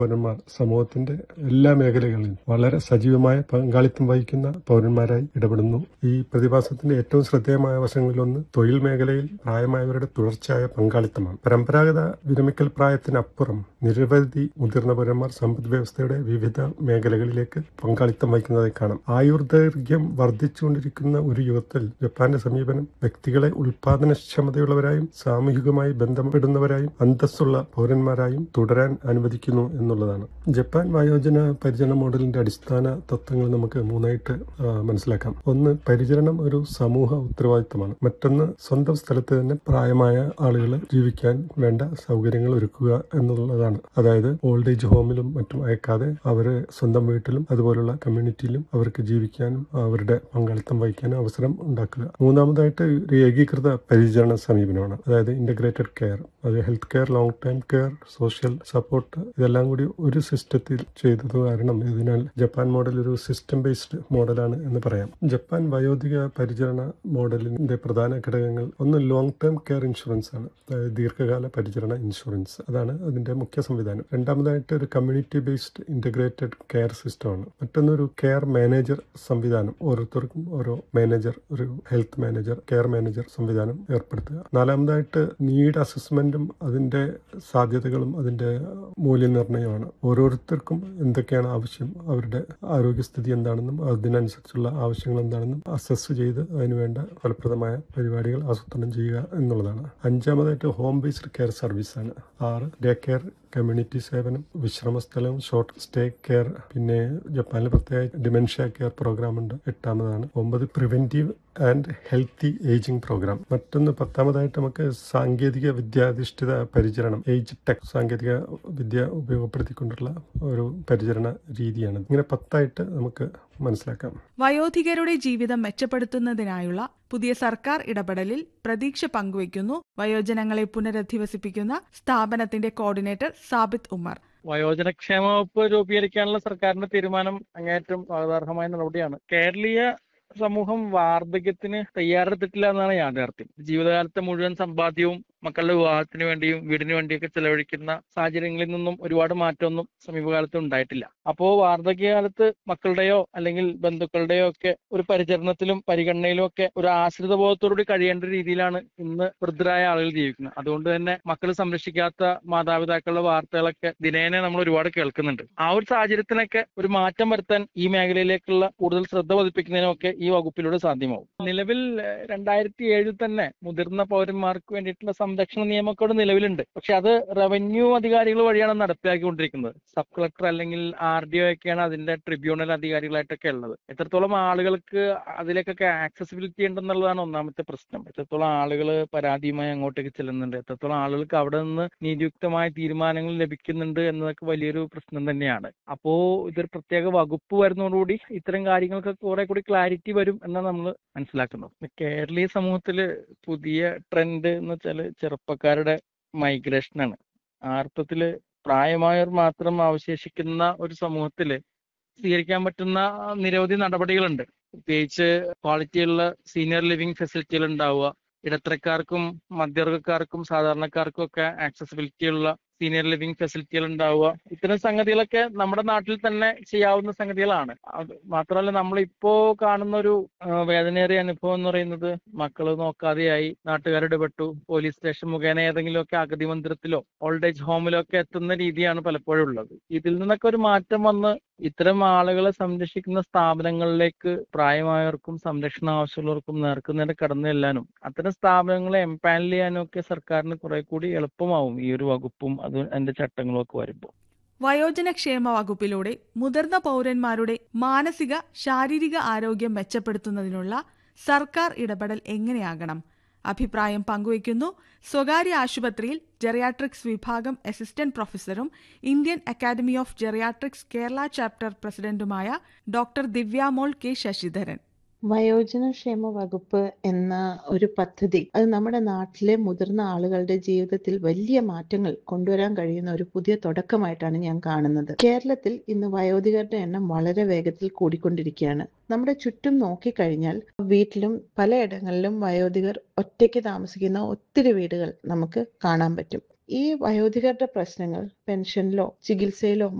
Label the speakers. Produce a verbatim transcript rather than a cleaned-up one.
Speaker 1: പൗരന്മാർ സമൂഹത്തിന്റെ എല്ലാ മേഖലകളിലും വളരെ സജീവമായ പങ്കാളിത്തം വഹിക്കുന്ന പൗരന്മാരായി ഇടപെടുന്നു. ഈ പ്രതിഭാസത്തിന്റെ ഏറ്റവും ശ്രദ്ധേയമായ വശങ്ങളിലൊന്ന് തൊഴിൽ മേഖലയിൽ പ്രായമായവരുടെ തുടർച്ചയായ പങ്കാളിത്തമാണ്. പരമ്പരാഗത വിരമിക്കൽ പ്രായത്തിനപ്പുറം നിരവധി മുതിർന്ന പൗരന്മാർ സമ്പദ് വ്യവസ്ഥയുടെ വിവിധ മേഖലകളിലേക്ക് പങ്കാളിത്തം വഹിക്കുന്നതായി കാണാം. ആയുർദൈർഘ്യം വർദ്ധിച്ചുകൊണ്ടിരിക്കുന്ന ഒരു യുഗത്തിൽ ജപ്പാന്റെ സമീപനം വ്യക്തികളെ ഉൽപാദനക്ഷമതയുള്ളവരായും സാമൂഹികമായി ബന്ധപ്പെടുന്നവരായും അന്തസ്സുള്ള പൗരന്മാരായും തുടരാൻ അനുവദിക്കുന്നു എന്നുള്ളതാണ്. ജപ്പാൻ വയോജന പരിചരണ മോഡലിന്റെ അടിസ്ഥാന തത്വങ്ങൾ നമുക്ക് മൂന്നായിട്ട് മനസ്സിലാക്കാം. ഒന്ന്, പരിചരണം ഒരു സമൂഹ ഉത്തരവാദിത്തമാണ്. മറ്റൊന്ന്, സ്വന്തം സ്ഥലത്ത് തന്നെ പ്രായമായ ആളുകൾ ജീവിക്കാൻ വേണ്ട സൗകര്യങ്ങൾ ഒരുക്കുക എന്നുള്ളതാണ്. അതായത് ഓൾഡ് ഏജ് ഹോമിലും മറ്റും അയക്കാതെ അവര് സ്വന്തം വീട്ടിലും അതുപോലുള്ള കമ്മ്യൂണിറ്റിയിലും അവർക്ക് ജീവിക്കാനും അവരുടെ പങ്കാളിത്തം വഹിക്കാനും അവസരം ഉണ്ടാക്കുക. മൂന്നാമതായിട്ട് ഒരു ഏകീകൃത പരിചരണ സമീപനമാണ്. അതായത് ഇന്റഗ്രേറ്റഡ് കെയർ. അത് health care, long time care, social support, ഇതെല്ലാം കൂടി ഒരു സിസ്റ്റത്തിൽ ചെയ്തത് കാരണം ഇതിനാൽ ജപ്പാൻ മോഡൽ ഒരു സിസ്റ്റം ബേസ്ഡ് മോഡലാണ് എന്ന് പറയാം. ജപ്പാൻ വയോധിക പരിചരണ മോഡലിന്റെ പ്രധാന ഘടകങ്ങൾ ഒന്ന് ലോങ് ടേം കെയർ ഇൻഷുറൻസ് ആണ്. അതായത് ദീർഘകാല പരിചരണ ഇൻഷുറൻസ്, അതാണ് അതിന്റെ മുഖ്യ സംവിധാനം. രണ്ടാമതായിട്ട് ഒരു കമ്മ്യൂണിറ്റി ബേസ്ഡ് ഇന്റഗ്രേറ്റഡ് കെയർ സിസ്റ്റമാണ്. മറ്റൊന്നൊരു കെയർ മാനേജർ സംവിധാനം. ഓരോരുത്തർക്കും ഓരോ മാനേജർ, ഒരു ഹെൽത്ത് മാനേജർ, കെയർ മാനേജർ സംവിധാനം ഏർപ്പെടുത്തുക. നാലാമതായിട്ട് നീഡ് അസസ്മെന്റും അതിന്റെ സാധ്യതകളും അതിന്റെ മൂല്യനിർണ്ണയമാണ്. ഓരോരുത്തർക്കും എന്തൊക്കെയാണ് ആവശ്യം, അവരുടെ ആരോഗ്യസ്ഥിതി എന്താണെന്നും അതിനനുസരിച്ചുള്ള ആവശ്യങ്ങൾ എന്താണെന്നും അസസ് ചെയ്ത് അതിനുവേണ്ട ഫലപ്രദമായ പരിപാടികൾ ആസൂത്രണം ചെയ്യുക എന്നുള്ളതാണ്. അഞ്ചാമതായിട്ട് ഹോം ബേസ്ഡ് കെയർ സർവീസാണ്. ആറ്, ഡേ കെയർ, കമ്മ്യൂണിറ്റി സേവനം, വിശ്രമസ്ഥലം, ഷോർട്ട് സ്റ്റേ കെയർ, പിന്നെ ജപ്പാനിൽ പ്രത്യേക ഡിമെൻഷ്യ കെയർ പ്രോഗ്രാം ഉണ്ട്. എട്ടാമതാണ്. ഒമ്പത്, preventive and healthy ageing programme. മറ്റൊന്ന് പത്താമതായിട്ട് നമുക്ക് സാങ്കേതിക വിദ്യാധിഷ്ഠിത പരിചരണം, ഏജ് ടെക്, സാങ്കേതിക വിദ്യ ഉപയോഗപ്പെടുത്തിക്കൊണ്ടുള്ള ഒരു പരിചരണ രീതിയാണ്. ഇങ്ങനെ പത്തായിട്ട് നമുക്ക് മനസ്സിലാക്കാം.
Speaker 2: വയോധികരുടെ ജീവിതം മെച്ചപ്പെടുത്തുന്നതിനായുള്ള പുതിയ സർക്കാർ ഇടപെടലിൽ പ്രതീക്ഷ പങ്കുവയ്ക്കുന്നു വയോജനങ്ങളെ പുനരധിവസിപ്പിക്കുന്ന സ്ഥാപനത്തിന്റെ കോർഡിനേറ്റർ സാബിത്ത് ഉമർ.
Speaker 3: വയോജനക്ഷേമ വകുപ്പ് രൂപീകരിക്കാനുള്ള സർക്കാരിന്റെ തീരുമാനം അങ്ങേയറ്റം സ്വാഗതാർഹമായ നടപടിയാണ്. കേരളീയ സമൂഹം വാർദ്ധക്യത്തിന് തയ്യാറെടുത്തിട്ടില്ല എന്നാണ് യാഥാർത്ഥ്യം. ജീവിതകാലത്തെ മുഴുവൻ സമ്പാദ്യവും മക്കളുടെ വിവാഹത്തിന് വേണ്ടിയും വീടിന് വേണ്ടിയൊക്കെ ചെലവഴിക്കുന്ന സാഹചര്യങ്ങളിൽ നിന്നും ഒരുപാട് മാറ്റമൊന്നും സമീപകാലത്ത് ഉണ്ടായിട്ടില്ല. അപ്പോ വാർദ്ധക്യകാലത്ത് മക്കളുടെയോ അല്ലെങ്കിൽ ബന്ധുക്കളുടെയോ ഒക്കെ ഒരു പരിചരണത്തിലും പരിഗണനയിലും ഒക്കെ ഒരു ആശ്രിത ബോധത്തോടുകൂടി കഴിയേണ്ട രീതിയിലാണ് ഇന്ന് വൃദ്ധരായ ആളുകൾ ജീവിക്കുന്നത്. അതുകൊണ്ട് തന്നെ മക്കൾ സംരക്ഷിക്കാത്ത മാതാപിതാക്കളുടെ വാർത്തകളൊക്കെ ദിനേന നമ്മൾ ഒരുപാട് കേൾക്കുന്നുണ്ട്. ആ ഒരു സാഹചര്യത്തിനൊക്കെ ഒരു മാറ്റം വരുത്താൻ ഈ മേഖലയിലേക്കുള്ള കൂടുതൽ ശ്രദ്ധ പതിപ്പിക്കുന്നതിനൊക്കെ ഈ വകുപ്പിലൂടെ സാധ്യമാവും. നിലവിൽ രണ്ടായിരത്തി ഏഴിൽ തന്നെ മുതിർന്ന പൗരന്മാർക്ക് വേണ്ടിയിട്ടുള്ള സംരക്ഷണ നിയമമൊക്കെ നിലവിലുണ്ട്. പക്ഷെ അത് റവന്യൂ അധികാരികൾ വഴിയാണ് നടപ്പിലാക്കിക്കൊണ്ടിരിക്കുന്നത്. സബ് കളക്ടർ അല്ലെങ്കിൽ ആർ ഡി ഒ ഒക്കെയാണ് അതിന്റെ ട്രിബ്യൂണൽ അധികാരികളായിട്ടൊക്കെ ഉള്ളത്. എത്രത്തോളം ആളുകൾക്ക് അതിലേക്കൊക്കെ ആക്സസിബിലിറ്റി ഉണ്ടെന്നുള്ളതാണ് ഒന്നാമത്തെ പ്രശ്നം. എത്രത്തോളം ആളുകൾ പരാതിയുമായി അങ്ങോട്ടേക്ക് ചെല്ലുന്നുണ്ട്, എത്രത്തോളം ആളുകൾക്ക് അവിടെ നിന്ന് നീതിയുക്തമായ തീരുമാനങ്ങൾ ലഭിക്കുന്നുണ്ട് എന്നതൊക്കെ വലിയൊരു പ്രശ്നം തന്നെയാണ്. അപ്പോ ഇതൊരു പ്രത്യേക വകുപ്പ് വരുന്നതോടുകൂടി ഇത്തരം കാര്യങ്ങൾക്ക് കുറെ കൂടി ക്ലാരിറ്റി വരും എന്നാണ് നമ്മൾ മനസ്സിലാക്കുന്നത്. കേരളീയ സമൂഹത്തില് പുതിയ ട്രെൻഡ് എന്ന് വെച്ചാല് ചെറുപ്പക്കാരുടെ മൈഗ്രേഷനാണ്. ആ അർത്ഥത്തില് പ്രായമായവർ മാത്രം അവശേഷിക്കുന്ന ഒരു സമൂഹത്തില് സ്വീകരിക്കാൻ പറ്റുന്ന നിരവധി നടപടികളുണ്ട്. പ്രത്യേകിച്ച് ക്വാളിറ്റിയുള്ള സീനിയർ ലിവിംഗ് ഫെസിലിറ്റികൾ ഉണ്ടാവുക, ഇടത്തരക്കാർക്കും മധ്യവർഗക്കാർക്കും സാധാരണക്കാർക്കും ഒക്കെ ആക്സസിബിലിറ്റി ഉള്ള സീനിയർ ലിവിംഗ് ഫെസിലിറ്റികൾ ഉണ്ടാവുക. ഇത്തരം സംഗതികളൊക്കെ നമ്മുടെ നാട്ടിൽ തന്നെ ചെയ്യാവുന്ന സംഗതികളാണ്. അത് മാത്രമല്ല, നമ്മളിപ്പോ കാണുന്ന ഒരു വേദനയേറിയ അനുഭവം എന്ന് പറയുന്നത് മക്കള് നോക്കാതെയായി നാട്ടുകാർ ഇടപെട്ടു, പോലീസ് സ്റ്റേഷൻ മുഖേന ഏതെങ്കിലുമൊക്കെ അഗതി മന്ദിരത്തിലോ ഓൾഡ് ഏജ് ഹോമിലോ ഒക്കെ എത്തുന്ന രീതിയാണ് പലപ്പോഴും ഉള്ളത്. ഇതിൽ നിന്നൊക്കെ ഒരു മാറ്റം വന്ന് ഇത്തരം ആളുകളെ സംരക്ഷിക്കുന്ന സ്ഥാപനങ്ങളിലേക്ക് പ്രായമായവർക്കും സംരക്ഷണ ആവശ്യമുള്ളവർക്കും നേർക്കുനേരെ കടന്നു ചെല്ലാനും അത്തരം സ്ഥാപനങ്ങളെ എംപാനൽ ചെയ്യാനും ഒക്കെ സർക്കാരിന് കുറെ കൂടി എളുപ്പമാവും ഈ ഒരു വകുപ്പും അത് അതിന്റെ ചട്ടങ്ങളും ഒക്കെ വരുമ്പോൾ.
Speaker 2: വയോജനക്ഷേമ വകുപ്പിലൂടെ മുതിർന്ന പൗരന്മാരുടെ മാനസിക ശാരീരിക ആരോഗ്യം മെച്ചപ്പെടുത്തുന്നതിനുള്ള സർക്കാർ ഇടപെടൽ എങ്ങനെയാകണം? അഭിപ്രായം പങ്കുവയ്ക്കുന്നു സ്വകാര്യ ആശുപത്രിയിൽ ജെറിയാട്രിക്സ് വിഭാഗം assistant പ്രൊഫസറും Indian academy of geriatrics Kerala chapter പ്രസിഡന്റുമായ ഡോക്ടർ ദിവ്യാമോൾ കെ ശശിധരൻ.
Speaker 4: വയോജനക്ഷേമ വകുപ്പ് എന്ന ഒരു പദ്ധതി അത് നമ്മുടെ നാട്ടിലെ മുതിർന്ന ആളുകളുടെ ജീവിതത്തിൽ വലിയ മാറ്റങ്ങൾ കൊണ്ടുവരാൻ കഴിയുന്ന ഒരു പുതിയ തുടക്കമായിട്ടാണ് ഞാൻ കാണുന്നത്. കേരളത്തിൽ ഇന്ന് വയോധികരുടെ എണ്ണം വളരെ വേഗത്തിൽ കൂടിക്കൊണ്ടിരിക്കുകയാണ്. നമ്മുടെ ചുറ്റും നോക്കിക്കഴിഞ്ഞാൽ വീട്ടിലും പലയിടങ്ങളിലും വയോധികർ ഒറ്റയ്ക്ക് താമസിക്കുന്ന ഒത്തിരി വീടുകൾ നമുക്ക് കാണാൻ പറ്റും. ഈ വയോധികരുടെ പ്രശ്നങ്ങൾ പെൻഷനിലോ ചികിത്സയിലോ